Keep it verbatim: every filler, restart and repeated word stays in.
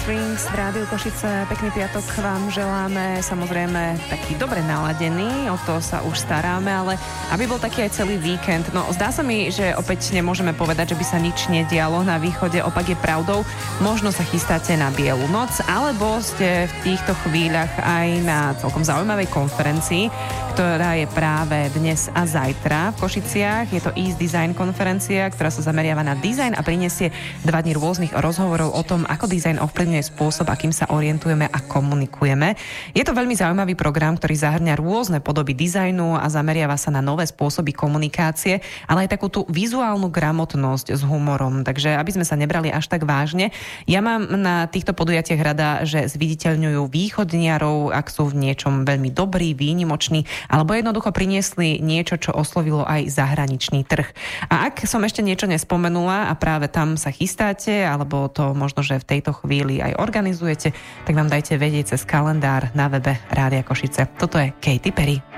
Springs v Rádiu Košice. Pekný piatok vám želáme, samozrejme taký dobre naladený, o to sa už staráme, ale aby bol taký aj celý víkend. No zdá sa mi, že opäť nemôžeme povedať, že by sa nič nedialo na východe, opak je pravdou. Možno sa chystáte na Bielu noc, alebo ste v týchto chvíľach aj na celkom zaujímavej konferencii, ktorá je práve dnes a zajtra v Košiciach. Je to East Design konferencia, ktorá sa zameriava na dizajn a prinesie dva dni rôznych rozhovorov o tom, ako dizajn ovplyvňuje spôsob, akým sa orientujeme a komunikujeme. Je to veľmi zaujímavý program, ktorý zahrňa rôzne podoby dizajnu a zameriava sa na nové spôsoby komunikácie, ale aj takú tú vizuálnu gramotnosť s humorom. Takže aby sme sa nebrali až tak vážne, ja mám na týchto podujatiach rada, že zviditeľňujú východniarov, ak sú v niečom veľmi dobrí, výnimoční, alebo jednoducho priniesli niečo, čo oslovilo aj zahraničný trh. A ak som ešte niečo nespomenula a práve tam sa chystáte, alebo to možno, že v tejto chvíli aj organizujete, tak nám dajte vedieť cez kalendár na webe Rádia Košice. Toto je Katy Perry.